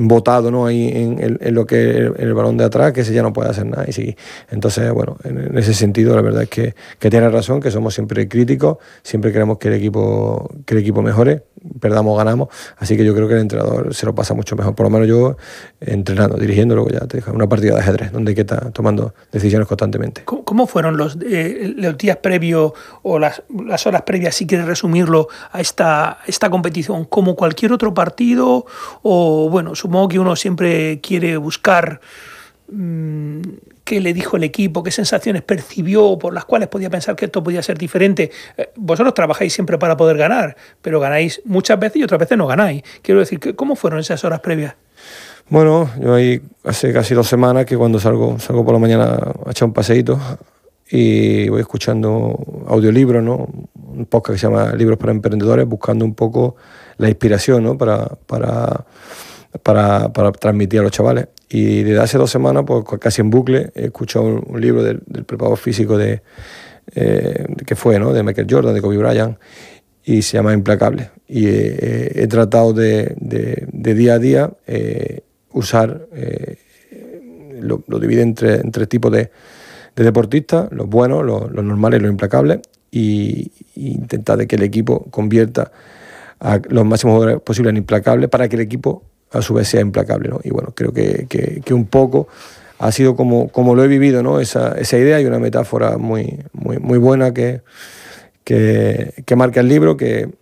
embotado, ¿no? Ahí en lo que es el balón de atrás, que ese ya no puede hacer nada. Y sí, entonces, bueno, en ese sentido, la verdad es que tiene razón, que somos siempre críticos, siempre queremos que el equipo mejore, perdamos, ganamos. Así que yo creo que el entrenador se lo pasa mucho mejor. Por lo menos yo, entrenando, dirigiendo, luego ya te deja una partida de ajedrez, donde hay que estar tomando decisiones constantemente. ¿Cómo fueron los días previos o las horas previas, si quieres resumirlo, a esta competición? ¿Como cualquier otro partido? O, bueno, supongo que uno siempre quiere buscar qué le dijo el equipo, qué sensaciones percibió, por las cuales podía pensar que esto podía ser diferente. Vosotros trabajáis siempre para poder ganar, pero ganáis muchas veces y otras veces no ganáis. Quiero decir, ¿cómo fueron esas horas previas? Bueno, yo ahí hace casi 2 semanas que cuando salgo por la mañana a echar un paseíto y voy escuchando audiolibros, ¿no? Un podcast que se llama Libros para Emprendedores, buscando un poco la inspiración, ¿no? para transmitir a los chavales. Y desde hace 2 semanas, pues casi en bucle, he escuchado un libro del preparador físico que fue, ¿no? De Michael Jordan, de Kobe Bryant, y se llama Implacable. Y he tratado de día a día usar, lo divide en tres tipos de deportistas: los buenos, los normales y los implacables, y intentar de que el equipo convierta a los máximos jugadores posibles en implacables para que el equipo a su vez sea implacable, ¿no? Y bueno, creo que un poco ha sido como lo he vivido, ¿no? Esa idea, y una metáfora muy buena que marca el libro, que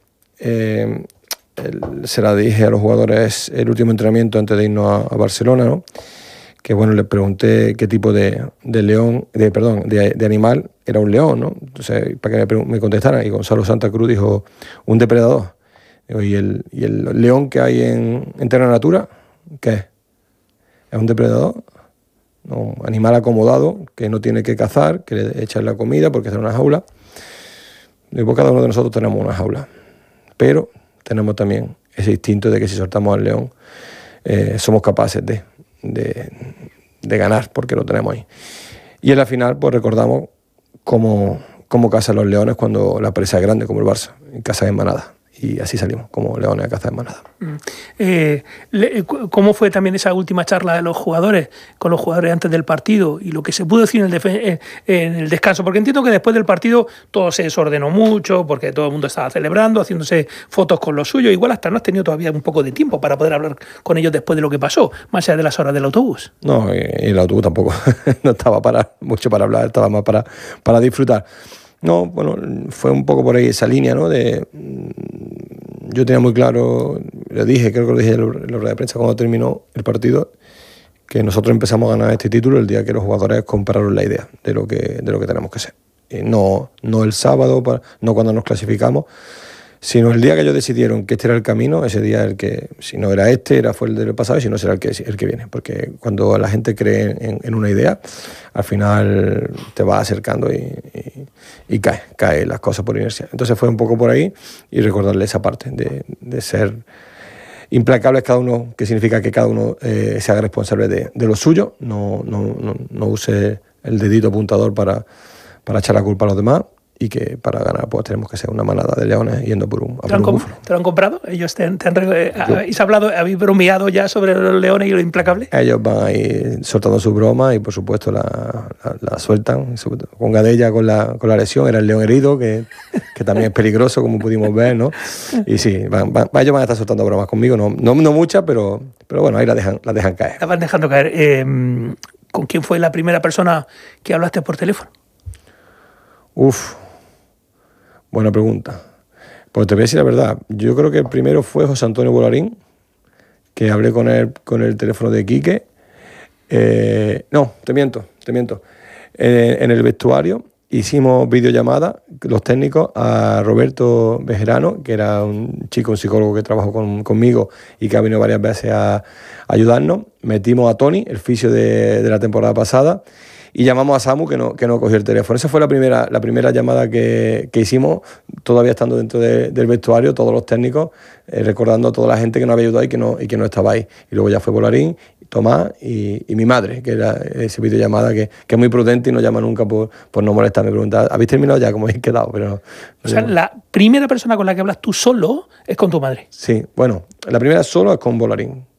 se la dije a los jugadores el último entrenamiento antes de irnos a Barcelona, ¿no? Que bueno, les pregunté qué tipo de animal era un león, ¿no? Entonces, para que me contestaran, y Gonzalo Santa Cruz dijo: un depredador. ¿Y el león que hay en Terra Natura, qué es? ¿Es un depredador? No, un animal acomodado que no tiene que cazar, que le echan la comida porque está en una jaula. Y pues cada uno de nosotros tenemos una jaula, pero tenemos también ese instinto de que si soltamos al león somos capaces de ganar, porque lo tenemos ahí. Y en la final pues recordamos cómo cazan los leones cuando la presa es grande, como el Barça, y cazan en manada. Y así salimos, como leones a cazar en manada. ¿Cómo fue también esa última charla de los jugadores, con los jugadores antes del partido, y lo que se pudo decir en el descanso? Porque entiendo que después del partido todo se desordenó mucho, porque todo el mundo estaba celebrando, haciéndose fotos con los suyos. Igual hasta no has tenido todavía un poco de tiempo para poder hablar con ellos después de lo que pasó, más allá de las horas del autobús. No, y el autobús tampoco no estaba mucho para hablar, estaba más para disfrutar. No, bueno, fue un poco por ahí esa línea, ¿no? Yo tenía muy claro, creo que lo dije en la rueda de prensa cuando terminó el partido, que nosotros empezamos a ganar este título el día que los jugadores compraron la idea de lo que tenemos que ser. No el sábado, no cuando nos clasificamos, sino el día que ellos decidieron que este era el camino. Ese día el que, si no era fue el del pasado, y si no será el que viene. Porque cuando la gente cree en una idea, al final te vas acercando y cae las cosas por inercia. Entonces fue un poco por ahí, y recordarle esa parte de ser implacables cada uno, que significa que cada uno se haga responsable de lo suyo, no use el dedito apuntador para echar la culpa a los demás, y que para ganar pues tenemos que ser una manada de leones yendo por un búfalo. ¿Te lo han comprado? ¿Ellos habéis bromeado ya sobre los leones y lo implacable? Ellos van ahí soltando su broma, y por supuesto la sueltan con Gadella con la lesión. Era el león herido, que también es peligroso, como pudimos ver, ¿no? Y sí, ellos van a estar soltando bromas conmigo, no muchas, pero bueno, ahí las dejan caer. Las van dejando caer. ¿Con quién fue la primera persona que hablaste por teléfono? Buena pregunta. Pues te voy a decir la verdad. Yo creo que el primero fue José Antonio Bolarín, que hablé con él con el teléfono de Quique. No, te miento. En el vestuario hicimos videollamada, los técnicos, a Roberto Bejerano, que era un psicólogo que trabajó conmigo y que ha venido varias veces a ayudarnos. Metimos a Tony, el fisio de la temporada pasada, y llamamos a Samu, que no cogió el teléfono. Esa fue la primera llamada que hicimos, todavía estando dentro del vestuario, todos los técnicos, recordando a toda la gente que nos había ayudado y que no estaba ahí. Y luego ya fue Bolarín, Tomás y mi madre, que era esa videollamada que es muy prudente y no llama nunca por no molestar. Me pregunta: ¿habéis terminado ya? ¿Cómo habéis quedado? Pero o sea, la primera persona con la que hablas tú solo es con tu madre. Sí, bueno, la primera solo es con Bolarín.